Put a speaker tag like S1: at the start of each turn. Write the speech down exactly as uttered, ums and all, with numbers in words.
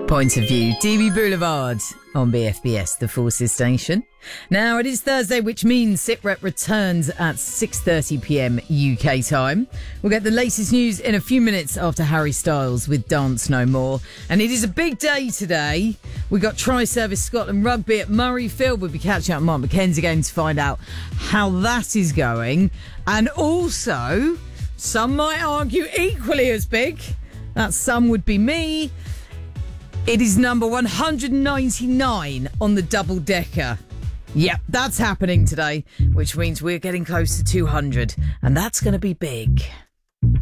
S1: Point of View, D B Boulevard on B F B S, the Forces station. Now, it is Thursday, which means SitRep returns at six thirty p.m. U K time. We'll get the latest news in a few minutes after Harry Styles with Dance No More. And it is a big day today. We've got Tri-Service Scotland Rugby at Murrayfield. We'll be catching up with Mark McKenzie again to find out how that is going. And also, some might argue equally as big. That some would be me. It is number one hundred ninety-nine on the double-decker. Yep, that's happening today, which means we're getting close to two hundred, and that's going to be big.